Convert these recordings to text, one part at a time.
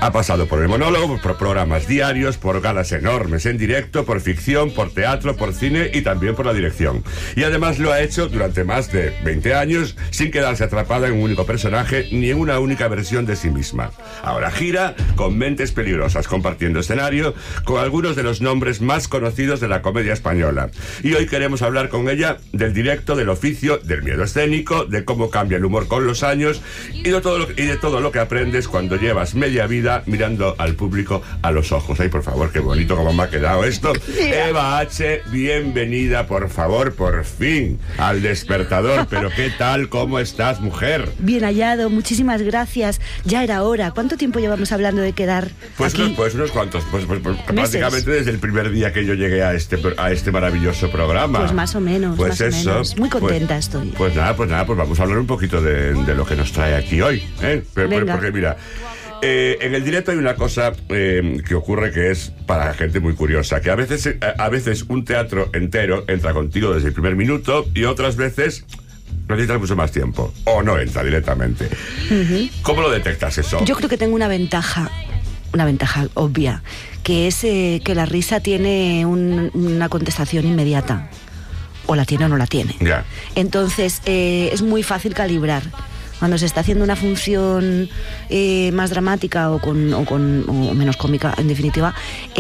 Ha pasado por el monólogo, por programas diarios, por galas enormes en directo, por ficción, por teatro, por cine y también por la dirección. Y además lo ha hecho durante más de 20 años sin quedarse atrapada en un único personaje ni en una única versión de sí misma. Ahora gira con Mentes Peligrosas, compartiendo escenario con algunos de los nombres más conocidos de la comedia española. Y hoy queremos hablar con ella del directo, del oficio, del miedo escénico, de cómo cambia el humor con los años y de todo lo que aprendes cuando llevas media vida mirando al público a los ojos. Ay, por favor, qué bonito cómo me ha quedado esto. Eva H., bienvenida, por favor, por fin, al Despertador. Pero ¿qué tal? ¿Cómo estás, mujer? Bien hallado, muchísimas gracias. Ya era hora. ¿Cuánto tiempo llevamos hablando de quedar aquí? Unos cuantos, prácticamente desde el primer día que yo llegué a este maravilloso programa. Pues más o menos, pues más eso, o menos. Muy contenta estoy. Pues nada, pues vamos a hablar un poquito de lo que nos trae aquí hoy, ¿eh? Porque mira, en el directo hay una cosa que ocurre que es para la gente muy curiosa, que a veces un teatro entero entra contigo desde el primer minuto y otras veces necesitas mucho más tiempo o no entra directamente. ¿Cómo lo detectas eso? Yo creo que tengo una ventaja obvia, que es que la risa tiene una contestación inmediata. O la tiene o no la tiene. Ya. Entonces es muy fácil calibrar. Cuando se está haciendo una función más dramática o menos cómica, en definitiva,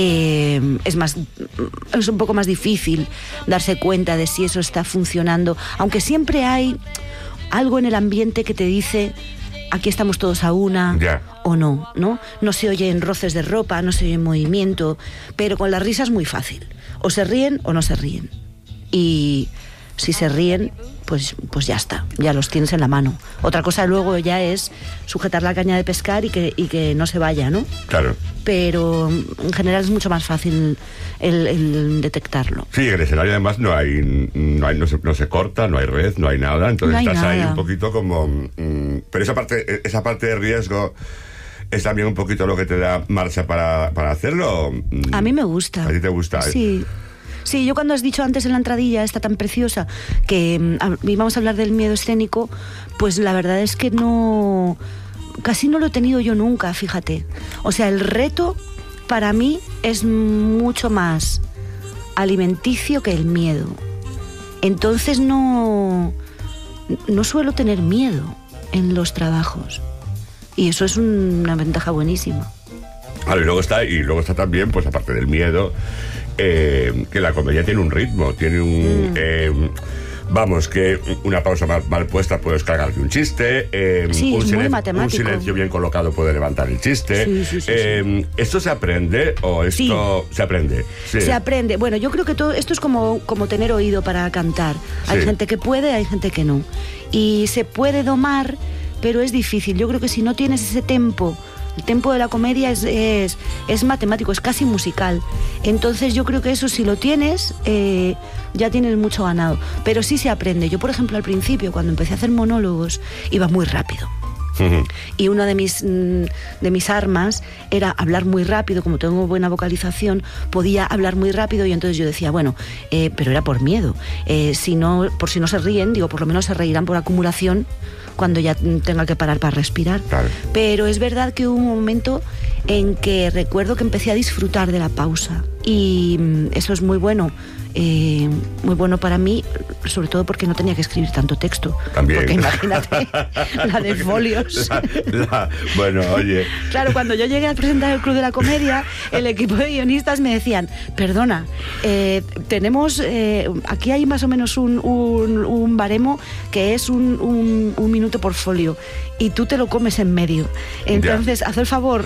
es un poco más difícil darse cuenta de si eso está funcionando, aunque siempre hay algo en el ambiente que te dice aquí estamos todos a una, o no. No se oyen roces de ropa, no se oye movimiento, pero con la risa es muy fácil. O se ríen o no se ríen. Y si se ríen, pues ya está, ya los tienes en la mano. Otra cosa luego ya es sujetar la caña de pescar y que no se vaya, ¿no? Claro. Pero en general es mucho más fácil el detectarlo. Sí, en el escenario además no se corta, no hay red, no hay nada, entonces no hay estás nada. Ahí un poquito como... pero esa parte de riesgo es también un poquito lo que te da marcha para hacerlo. A mí me gusta. ¿A ti te gusta? Sí. Sí, yo cuando has dicho antes en la entradilla esta tan preciosa que íbamos a hablar del miedo escénico, pues la verdad es que casi no lo he tenido yo nunca, fíjate. O sea, el reto para mí es mucho más alimenticio que el miedo. Entonces no suelo tener miedo en los trabajos. Y eso es una ventaja buenísima. Claro, y luego está también, pues aparte del miedo, que la comedia tiene un ritmo, tiene que una pausa mal puesta puedes cargarte un chiste, un silencio bien colocado puede levantar el chiste. Sí. ¿Esto se aprende o esto se aprende? Sí. Se aprende. Bueno, yo creo que todo esto es como tener oído para cantar. Hay gente que puede, hay gente que no. Y se puede domar, pero es difícil. Yo creo que si no tienes ese tempo, el tempo de la comedia es matemático, es casi musical. Entonces yo creo que eso, si lo tienes, ya tienes mucho ganado. Pero sí se aprende. Yo, por ejemplo, al principio, cuando empecé a hacer monólogos, iba muy rápido. Y una de mis armas era hablar muy rápido. Como tengo buena vocalización, podía hablar muy rápido. Y entonces yo decía, bueno, pero era por miedo. Por si no se ríen, digo, por lo menos se reirán por acumulación cuando ya tenga que parar para respirar. Claro. Pero es verdad que hubo un momento en que recuerdo que empecé a disfrutar de la pausa. Y eso es muy bueno. Muy bueno para mí, sobre todo porque no tenía que escribir tanto texto. También. Porque imagínate la de folios. Bueno, oye. Claro, cuando yo llegué a presentar el Club de la Comedia, el equipo de guionistas me decían, perdona, tenemos aquí hay más o menos un baremo que es un minuto por folio y tú te lo comes en medio. Entonces, haz el favor.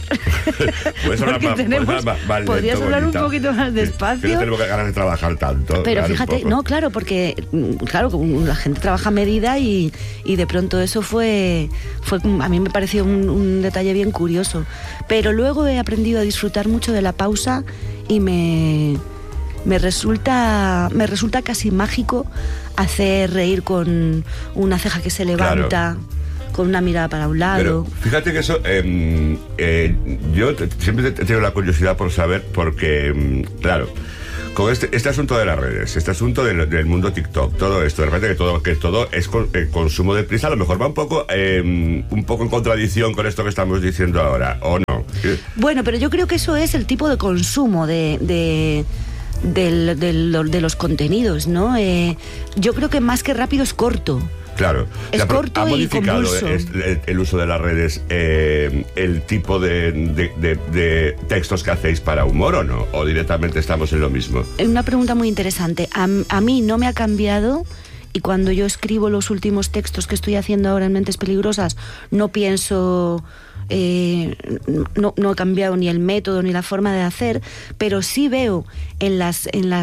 Podrías hablar un poquito más despacio. Que no tenemos ganas de trabajar tanto. Pero fíjate, claro, porque la gente trabaja a medida y de pronto eso fue a mí me pareció un detalle bien curioso. Pero luego he aprendido a disfrutar mucho de la pausa y me resulta casi mágico hacer reír con una ceja que se levanta. Claro. Con una mirada para un lado. Pero fíjate que eso, yo siempre he tenido la curiosidad por saber, porque, claro, con este asunto de las redes, este asunto del mundo TikTok, todo esto, de repente que todo es consumo de prisa, a lo mejor va un poco en contradicción con esto que estamos diciendo ahora, ¿o no? Bueno, pero yo creo que eso es el tipo de consumo de los contenidos, ¿no? Yo creo que más que rápido es corto. Claro. Es corto ¿Ha modificado y convulso. el uso de las redes el tipo de textos que hacéis para humor o no? ¿O directamente estamos en lo mismo? Una pregunta muy interesante. A mí no me ha cambiado, y cuando yo escribo los últimos textos que estoy haciendo ahora en Mentes Peligrosas, no pienso... no he cambiado ni el método ni la forma de hacer, pero sí veo en la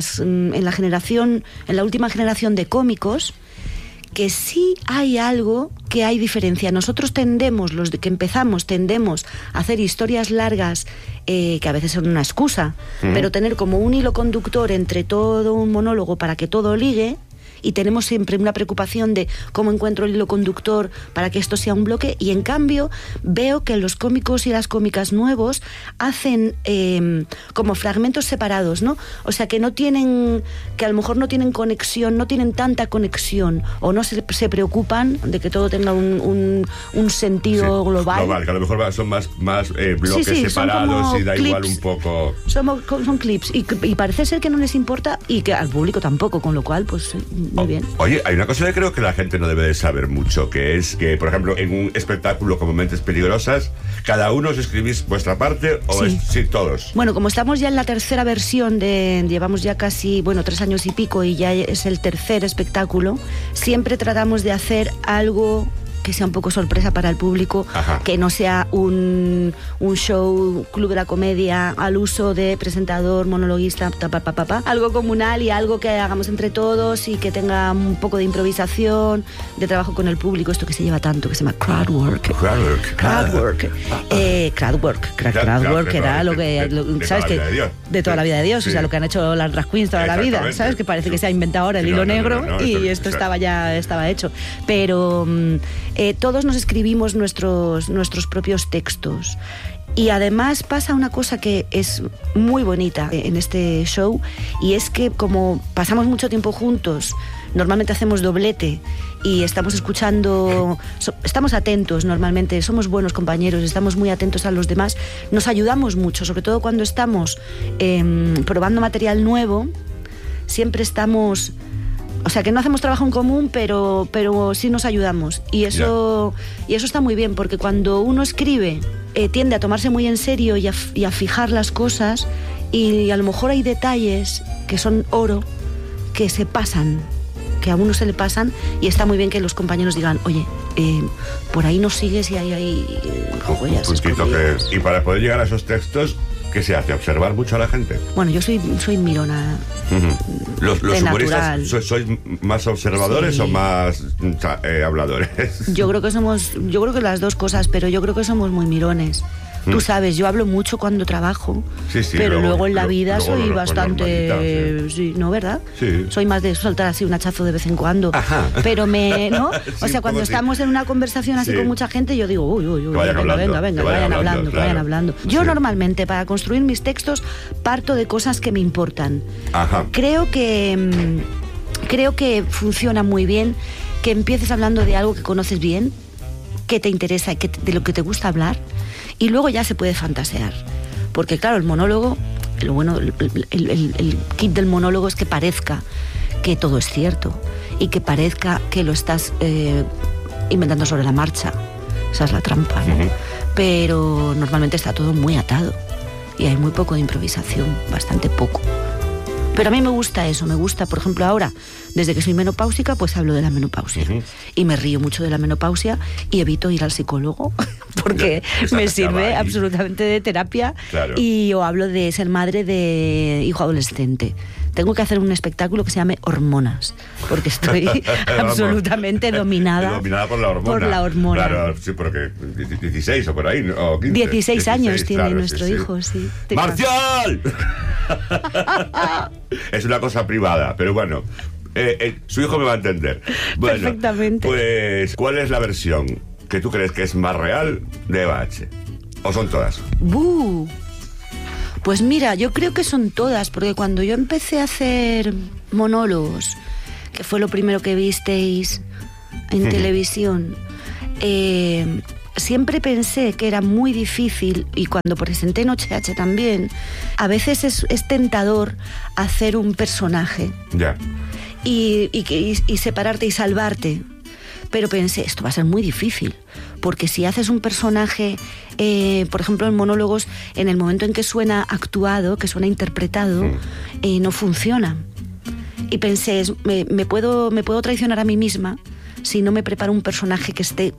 última generación de cómicos, que sí hay algo, que hay diferencia. Nosotros tendemos, los que empezamos, tendemos a hacer historias largas, que a veces son una excusa, pero tener como un hilo conductor entre todo un monólogo para que todo ligue. Y tenemos siempre una preocupación de cómo encuentro el hilo conductor para que esto sea un bloque. Y en cambio veo que los cómicos y las cómicas nuevos hacen como fragmentos separados, ¿no? O sea, que no tienen, que a lo mejor no tienen conexión, no tienen tanta conexión, o no se preocupan de que todo tenga un sentido global. Global, que a lo mejor son más bloques separados y da clips. igual un poco. Son clips y parece ser que no les importa, y que al público tampoco, con lo cual pues muy bien. Oye, hay una cosa que creo que la gente no debe de saber mucho, que es que, por ejemplo, en un espectáculo como Mentes Peligrosas, ¿cada uno os escribís vuestra parte o sí, todos? Bueno, como estamos ya en la tercera versión llevamos ya casi, 3 años y pico, y ya es el tercer espectáculo, siempre tratamos de hacer algo que sea un poco sorpresa para el público. Ajá. Que no sea un show club de la comedia al uso de presentador, monologuista, algo comunal y algo que hagamos entre todos y que tenga un poco de improvisación, de trabajo con el público, esto que se lleva tanto, que se llama crowdwork. Crowdwork era lo que, ¿sabes? Que de toda la vida de Dios, sí. O sea, lo que han hecho las drag queens toda la vida, ¿sabes? Que parece que se ha inventado ahora el hilo negro y esto estaba hecho. Pero todos nos escribimos nuestros propios textos. Y además pasa una cosa que es muy bonita en este show, y es que como pasamos mucho tiempo juntos, normalmente hacemos doblete y estamos escuchando, estamos atentos normalmente, somos buenos compañeros, estamos muy atentos a los demás, nos ayudamos mucho, sobre todo cuando estamos probando material nuevo, siempre estamos... O sea, que no hacemos trabajo en común, pero sí nos ayudamos. Y eso está muy bien, porque cuando uno escribe, tiende a tomarse muy en serio y a fijar las cosas, y a lo mejor hay detalles que son oro, que se pasan, que a uno se le pasan, y está muy bien que los compañeros digan, oye, por ahí no sigues y hay joyas escondidas. Y para poder llegar a esos textos, ¿qué se hace? ¿Observar mucho a la gente? Bueno, yo soy mirona. ¿Los humoristas sois más observadores o más habladores? Yo creo que las dos cosas, pero yo creo que somos muy mirones. Tú sabes, yo hablo mucho cuando trabajo, pero luego en la vida soy bastante... Sí, ¿no, verdad? Sí. Soy más de soltar así un hachazo de vez en cuando. Ajá. Pero ¿no? O sea, cuando estamos en una conversación así con mucha gente, yo digo, uy, venga, vayan hablando. Yo normalmente, para construir mis textos, parto de cosas que me importan. Ajá. Creo que funciona muy bien que empieces hablando de algo que conoces bien, que te interesa, de lo que te gusta hablar, y luego ya se puede fantasear. Porque claro, el monólogo, lo bueno, el kit del monólogo es que parezca que todo es cierto y que parezca que lo estás inventando sobre la marcha. Esa es la trampa, ¿no? Pero normalmente está todo muy atado y hay muy poco de improvisación, bastante poco. Pero a mí me gusta eso, me gusta, por ejemplo, ahora, desde que soy menopáusica, pues hablo de la menopausia. Y me río mucho de la menopausia y evito ir al psicólogo porque me sirve absolutamente de terapia. Claro. Y o hablo de ser madre de hijo adolescente. Tengo que hacer un espectáculo que se llame Hormonas, porque estoy absolutamente dominada por la hormona. Claro, sí, porque 16 o por ahí, o 15. 16 años tiene nuestro hijo, sí. ¡Marcial! Es una cosa privada, pero bueno, su hijo me va a entender. Bueno, perfectamente. Pues, ¿cuál es la versión que tú crees que es más real de Eva H? ¿O son todas? Pues mira, yo creo que son todas, porque cuando yo empecé a hacer monólogos, que fue lo primero que visteis en televisión, siempre pensé que era muy difícil, y cuando presenté Noche H también, a veces es tentador hacer un personaje. Ya. Y separarte y salvarte. Pero pensé, esto va a ser muy difícil, porque si haces un personaje, por ejemplo en monólogos, en el momento en que suena actuado, que suena interpretado, no funciona. Y pensé, me puedo traicionar a mí misma si no me preparo un personaje que esté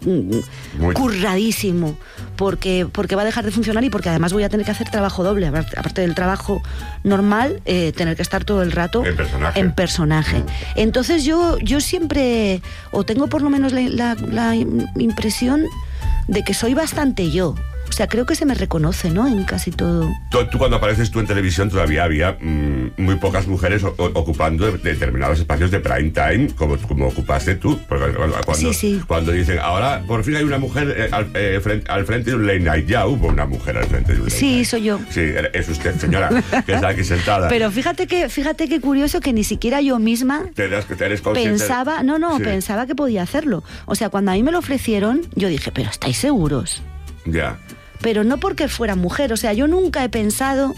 curradísimo, porque va a dejar de funcionar, y porque además voy a tener que hacer trabajo doble, aparte del trabajo normal, tener que estar todo el rato en personaje. Entonces yo siempre, o tengo por lo menos la impresión de que soy bastante yo. O sea, creo que se me reconoce, ¿no?, en casi todo. Tú cuando apareces tú en televisión todavía había muy pocas mujeres ocupando determinados espacios de prime time, como ocupaste tú. Porque cuando dicen, ahora por fin hay una mujer al frente de un late night, ya hubo una mujer al frente de un late night. Sí, soy yo. Sí, es usted, señora, que está aquí sentada. Pero fíjate que curioso que ni siquiera yo misma pensaba, pensaba que podía hacerlo. O sea, cuando a mí me lo ofrecieron, yo dije, pero ¿estáis seguros? Ya. Pero no porque fuera mujer, o sea, yo nunca he pensado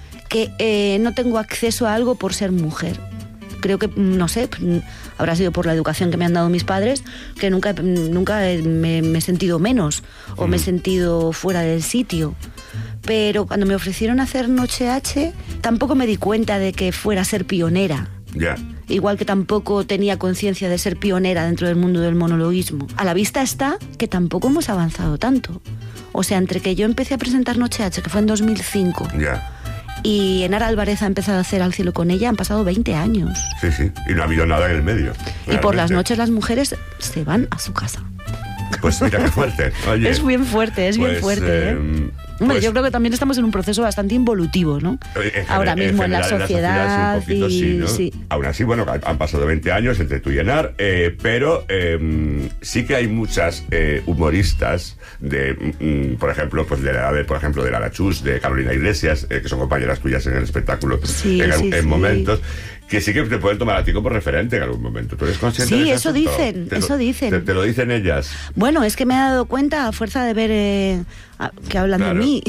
que no tengo acceso a algo por ser mujer. Creo que, no sé, habrá sido por la educación que me han dado mis padres, que nunca me he sentido menos o me he sentido fuera del sitio. Pero cuando me ofrecieron hacer Noche H, tampoco me di cuenta de que fuera a ser pionera. Ya. Igual que tampoco tenía conciencia de ser pionera dentro del mundo del monologuismo. A la vista está que tampoco hemos avanzado tanto. O sea, entre que yo empecé a presentar Noche H, que fue en 2005, y Enara Álvarez ha empezado a hacer Al cielo con ella, han pasado 20 años. Sí, y no ha habido nada en el medio. Realmente. Y por las noches las mujeres se van a su casa. Pues mira qué fuerte. Oye, es bien fuerte, bien fuerte. Hombre, yo creo que también estamos en un proceso bastante involutivo, ¿no? Ahora mismo en la sociedad. Un poquito, sí, ¿no? Sí. Aún así, bueno, han pasado 20 años entre tú y Enar, pero sí que hay muchas humoristas por ejemplo, pues de Lara Chus, de Carolina Iglesias, que son compañeras tuyas en el espectáculo en momentos, que sí que te pueden tomar a ti como referente en algún momento. ¿Tú eres consciente de eso? Sí, eso dicen. ¿Te lo dicen ellas? Bueno, es que me he dado cuenta a fuerza de ver que hablan de mí.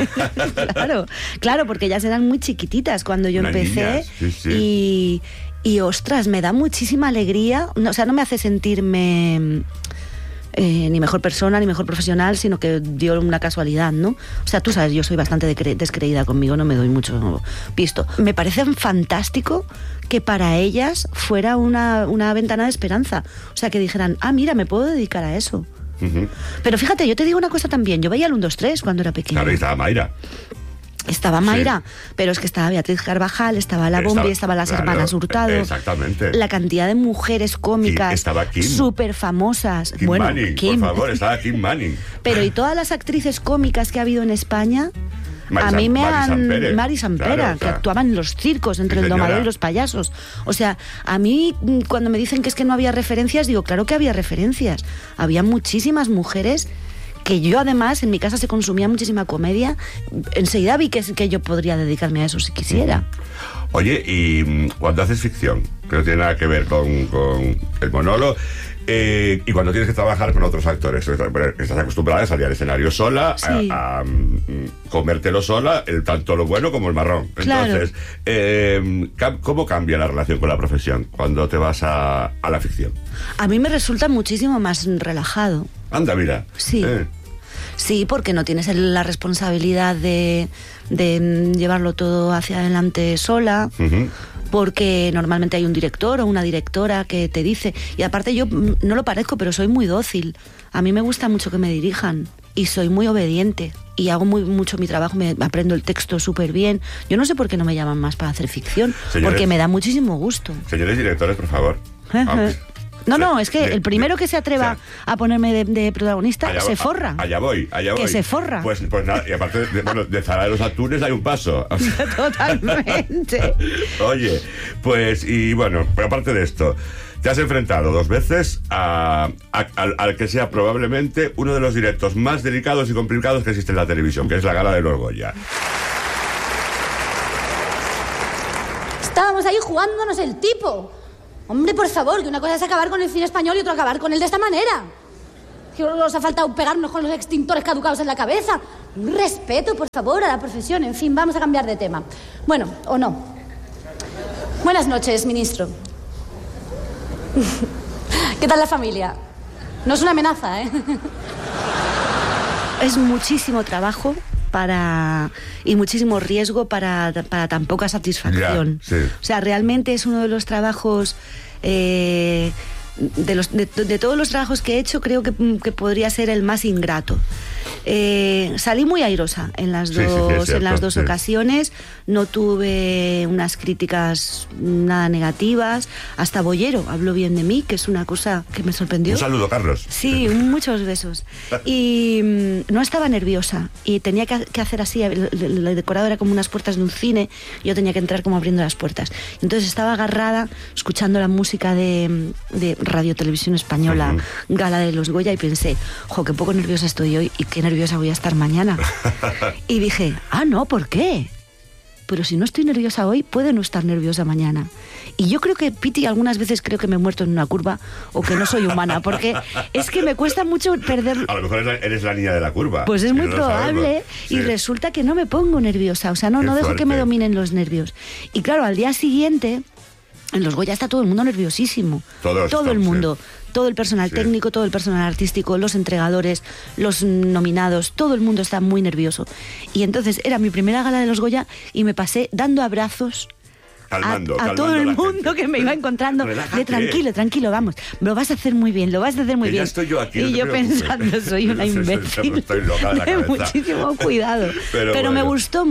Claro, porque ellas eran muy chiquititas cuando yo empecé. Niñas, y ostras, me da muchísima alegría. O sea, no me hace sentirme ni mejor persona, ni mejor profesional, sino que dio una casualidad, ¿no? O sea, tú sabes, yo soy bastante descreída conmigo, no me doy mucho pisto. Me parece fantástico que para ellas fuera una ventana de esperanza. O sea, que dijeran, mira, me puedo dedicar a eso. Pero fíjate, yo te digo una cosa también, yo veía el 1, 2, 3 cuando era pequeña. Claro, y estaba Mayra. Estaba Mayra, pero es que estaba Beatriz Carvajal, estaba La Bombi, estaban las hermanas Hurtado. Exactamente. La cantidad de mujeres cómicas súper famosas. Kim Manning, por favor, estaba Kim Manning. Pero y todas las actrices cómicas que ha habido en España, a mí me han... Mari Sampera, que actuaban en los circos, entre el domador y los payasos. O sea, a mí cuando me dicen que es que no había referencias, digo, claro que había referencias. Había muchísimas mujeres que yo además, en mi casa se consumía muchísima comedia. Enseguida vi que yo podría dedicarme a eso si quisiera. Oye, y cuando haces ficción, que no tiene nada que ver con el monólogo, y cuando tienes que trabajar con otros actores, estás acostumbrada a salir al escenario sola, a comértelo sola, tanto lo bueno como el marrón. Entonces, ¿cómo cambia la relación con la profesión cuando te vas a la ficción? A mí me resulta muchísimo más relajado. Anda, mira. Sí. Sí, porque no tienes la responsabilidad de llevarlo todo hacia adelante sola. Porque normalmente hay un director o una directora que te dice, y aparte yo no lo parezco, pero soy muy dócil. A mí me gusta mucho que me dirijan y soy muy obediente y hago mucho mi trabajo, me aprendo el texto súper bien. Yo no sé por qué no me llaman más para hacer ficción, porque me da muchísimo gusto. Señores directores, por favor. No, es que el primero que se atreva a ponerme de protagonista se forra. Allá voy. Que se forra. Pues nada, y aparte de Zara de los Atunes hay un paso. Totalmente. Oye, pues, y bueno, pero aparte de esto, te has enfrentado 2 veces al que sea probablemente uno de los directos más delicados y complicados que existe en la televisión, que es la Gala de los Goya. Estábamos ahí jugándonos el tipo. Hombre, por favor, que una cosa es acabar con el cine español y otra acabar con él de esta manera. que os ha faltado pegarnos con los extintores caducados en la cabeza. Un respeto, por favor, a la profesión. En fin, vamos a cambiar de tema. Bueno, o no. Buenas noches, ministro. ¿Qué tal la familia? No es una amenaza, ¿eh? Es muchísimo trabajo y muchísimo riesgo para tan poca satisfacción. Ya, sí. O sea, realmente es uno de los trabajos... de todos los trabajos que he hecho, creo que podría ser el más ingrato. Salí muy airosa en las dos ocasiones. No tuve unas críticas nada negativas. Hasta Bollero habló bien de mí, que es una cosa que me sorprendió. Un saludo, Carlos. Sí, muchos besos. Y no estaba nerviosa. Y tenía que hacer así. El decorado era como unas puertas de un cine. Yo tenía que entrar como abriendo las puertas. Entonces estaba agarrada, escuchando la música de Radio Televisión Española, Gala de los Goya, y pensé, qué poco nerviosa estoy hoy y qué nerviosa voy a estar mañana. Y dije, no, ¿por qué? Pero si no estoy nerviosa hoy, puedo no estar nerviosa mañana. Y yo creo que, Piti, algunas veces creo que me he muerto en una curva o que no soy humana, porque es que me cuesta mucho perder... A lo mejor eres la niña de la curva. Pues es muy probable, sí. Y resulta que no me pongo nerviosa, o sea, no dejo que me dominen los nervios. Y claro, al día siguiente... En los Goya está todo el mundo nerviosísimo. Todo el mundo. Sí. Todo el personal técnico, todo el personal artístico, los entregadores, los nominados, todo el mundo está muy nervioso. Y entonces era mi primera gala de los Goya y me pasé dando abrazos calmando a todo el mundo que me iba encontrando. De tranquilo, vamos. Lo vas a hacer muy bien, lo vas a hacer muy bien. Ya estoy yo aquí. Y yo pensando, soy una imbécil. Estoy loca de la cabeza. Muchísimo cuidado. Pero bueno. Me gustó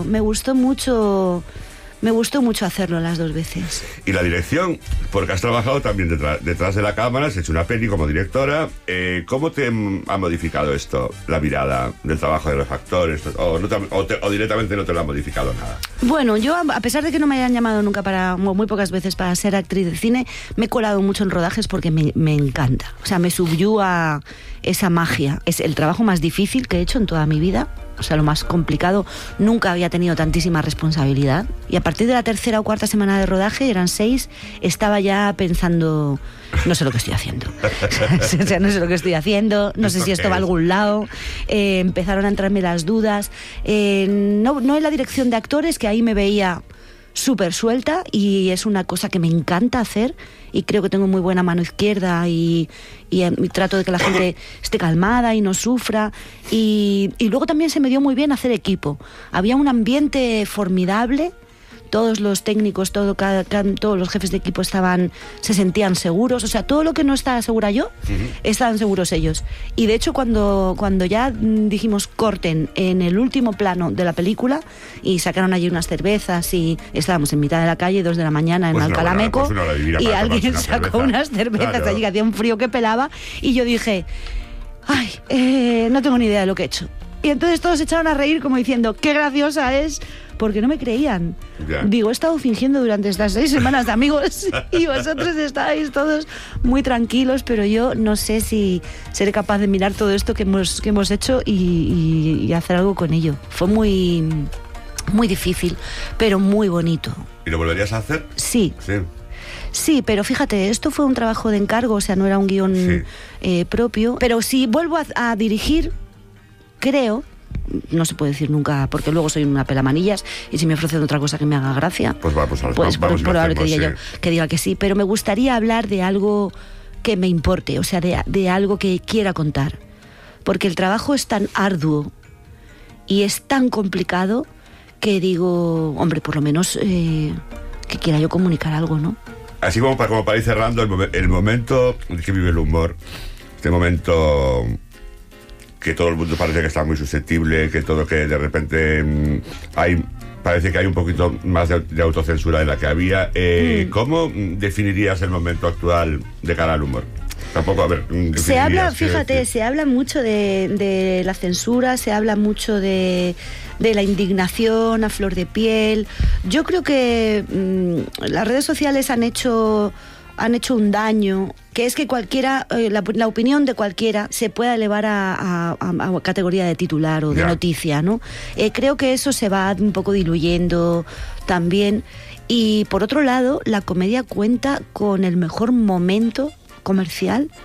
mucho hacerlo las dos veces. Y la dirección, porque has trabajado también detrás de la cámara, has hecho una peli como directora. ¿Cómo te ha modificado esto, la mirada del trabajo de los actores? ¿O directamente no te lo ha modificado nada? Bueno, yo, a pesar de que no me hayan llamado nunca muy pocas veces para ser actriz de cine, me he colado mucho en rodajes porque me encanta. O sea, me subyuga esa magia. Es el trabajo más difícil que he hecho en toda mi vida. O sea, lo más complicado. Nunca había tenido tantísima responsabilidad. Y a partir de la tercera o cuarta semana de rodaje, eran 6, estaba ya pensando, no sé lo que estoy haciendo. O sea, no sé lo que estoy haciendo, no sé si esto va a algún lado. Empezaron a entrarme las dudas. No en la dirección de actores, que ahí me veía súper suelta, y es una cosa que me encanta hacer, y creo que tengo muy buena mano izquierda y trato de que la gente esté calmada y no sufra, y luego también se me dio muy bien hacer equipo. Había un ambiente formidable. Todos los técnicos, todos los jefes de equipo se sentían seguros. O sea, todo lo que no estaba segura yo, estaban seguros ellos. Y de hecho, cuando ya dijimos corten en el último plano de la película, y sacaron allí unas cervezas, y estábamos en mitad de la calle, 2 de la mañana, en Alcalameco, y alguien sacó unas cervezas allí, que hacía un frío que pelaba, y yo dije, no tengo ni idea de lo que he hecho. Y entonces todos se echaron a reír como diciendo, qué graciosa es, porque no me creían. Ya. Digo, he estado fingiendo durante estas 6 semanas de amigos y vosotros estáis todos muy tranquilos, pero yo no sé si seré capaz de mirar todo esto que hemos hecho y hacer algo con ello. Fue muy, muy difícil, pero muy bonito. ¿Y lo volverías a hacer? Sí. Sí, pero fíjate, esto fue un trabajo de encargo, o sea, no era un guión propio. Pero si vuelvo a dirigir, creo, no se puede decir nunca, porque luego soy una pelamanillas, y si me ofrecen otra cosa que me haga gracia, pues vamos probable que diga que sí, pero me gustaría hablar de algo que me importe, o sea, de algo que quiera contar, porque el trabajo es tan arduo y es tan complicado que digo, hombre, por lo menos que quiera yo comunicar algo, ¿no? Así como para ir cerrando, el momento que vive el humor, este momento que todo el mundo parece que está muy susceptible, que de repente parece que hay un poquito más de autocensura de la que había. ¿Cómo definirías el momento actual de cara al humor? Tampoco, a ver, se habla, fíjate, se habla mucho de la censura, se habla mucho de la indignación a flor de piel. Yo creo que las redes sociales han hecho un daño, que es que cualquiera, la opinión de cualquiera se pueda elevar a categoría de titular o de noticia, ¿no? Creo que eso se va un poco diluyendo también. Y por otro lado, la comedia cuenta con el mejor momento comercial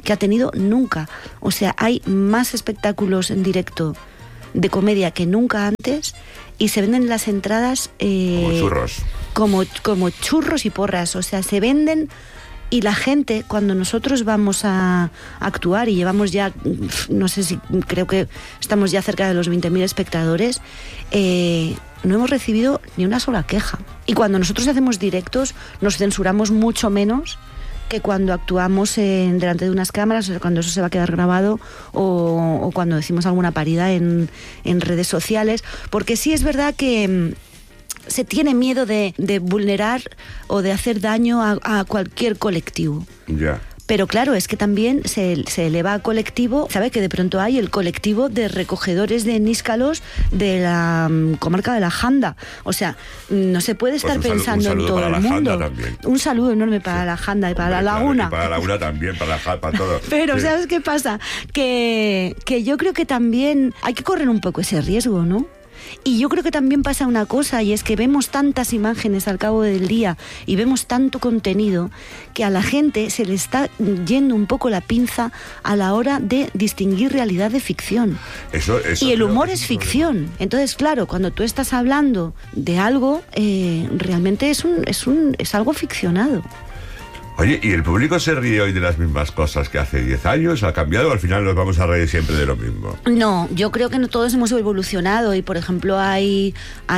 que ha tenido nunca. O sea, hay más espectáculos en directo de comedia que nunca antes y se venden las entradas como churros. Como churros y porras. O sea, se venden y la gente, cuando nosotros vamos a actuar y llevamos ya, no sé si, creo que estamos ya cerca de los 20.000 espectadores, no hemos recibido ni una sola queja. Y cuando nosotros hacemos directos nos censuramos mucho menos que cuando actuamos delante de unas cámaras, o sea, cuando eso se va a quedar grabado o cuando decimos alguna paridad en redes sociales, porque sí es verdad que se tiene miedo de vulnerar o de hacer daño a cualquier colectivo. Ya. Pero claro, es que también se eleva a colectivo, ¿sabe? Que de pronto hay el colectivo de recogedores de níscalos de la comarca de la Janda. O sea, no se puede estar pensando en todo el mundo. Un saludo enorme para la Janda y para la Laguna. Claro, y para la Laguna también, para todo. Pero sí. ¿Sabes qué pasa? Que yo creo que también hay que correr un poco ese riesgo, ¿no? Y yo creo que también pasa una cosa, y es que vemos tantas imágenes al cabo del día y vemos tanto contenido que a la gente se le está yendo un poco la pinza a la hora de distinguir realidad de ficción. Eso y el humor es ficción. Entonces, claro, cuando tú estás hablando de algo, realmente es algo ficcionado. Oye, ¿y el público se ríe hoy de las mismas cosas que hace 10 años? ¿Ha cambiado o al final nos vamos a reír siempre de lo mismo? No, yo creo que no todos hemos evolucionado y, por ejemplo, hay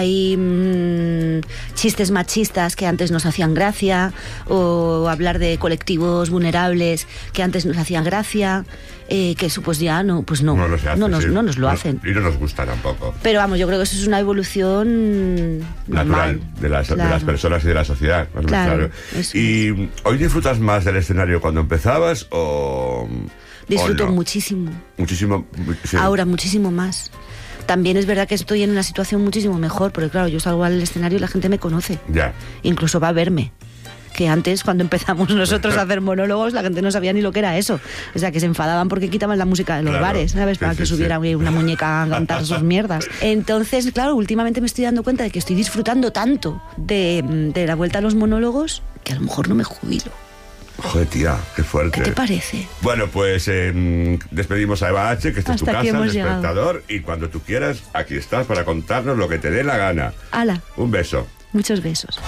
chistes machistas que antes nos hacían gracia, o hablar de colectivos vulnerables que antes nos hacían gracia, que eso pues ya no nos lo hacen. Y no nos gusta tampoco. Pero vamos, yo creo que eso es una evolución natural de las personas y de la sociedad. Claro. Y hoy disfrutas más del escenario cuando empezabas o disfruto no? Muchísimo. Muchísimo. Sí. Ahora muchísimo más. También es verdad que estoy en una situación muchísimo mejor, porque claro, yo salgo al escenario y la gente me conoce. Ya. Incluso va a verme. Que antes, cuando empezamos nosotros a hacer monólogos, la gente no sabía ni lo que era eso. O sea, que se enfadaban porque quitaban la música de los bares, ¿sabes? Para que subiera una muñeca a cantar sus mierdas. Entonces, claro, últimamente me estoy dando cuenta de que estoy disfrutando tanto de la vuelta a los monólogos que a lo mejor no me jubilo. Joder, tía, qué fuerte. ¿Qué te parece? Bueno, pues despedimos a Eva H, que esta es tu casa, el despertador, y cuando tú quieras, aquí estás para contarnos lo que te dé la gana. ¡Hala! Un beso. Muchos besos.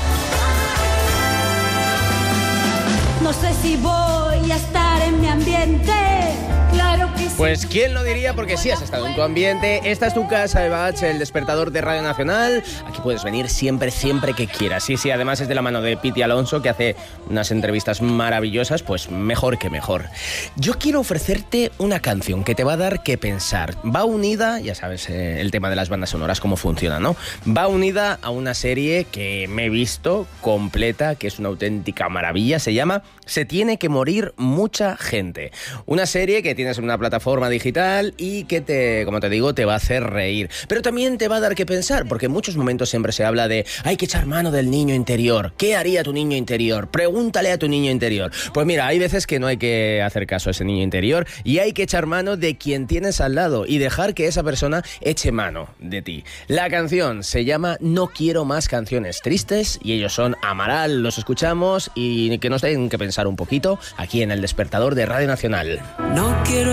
No sé si voy a estar en mi ambiente. Claro que sí. Pues quién lo diría, porque sí has estado en tu ambiente. Esta es tu casa, Eva H, el despertador de Radio Nacional. Aquí puedes venir siempre que quieras. Sí, además es de la mano de Piti Alonso, que hace unas entrevistas maravillosas, pues mejor que mejor. Yo quiero ofrecerte una canción que te va a dar que pensar. Va unida, ya sabes, el tema de las bandas sonoras, cómo funciona, ¿no? Va unida a una serie que me he visto completa, que es una auténtica maravilla. Se llama Se tiene que morir mucha gente. Una serie que tienes en una plataforma digital y que como te digo, te va a hacer reír. Pero también te va a dar que pensar, porque en muchos momentos siempre se habla de hay que echar mano del niño interior. ¿Qué haría tu niño interior? Pregúntale a tu niño interior. Pues mira, hay veces que no hay que hacer caso a ese niño interior y hay que echar mano de quien tienes al lado y dejar que esa persona eche mano de ti. La canción se llama No quiero más canciones tristes y ellos son Amaral. Los escuchamos y que nos den que pensar un poquito aquí en El Despertador de Radio Nacional. No quiero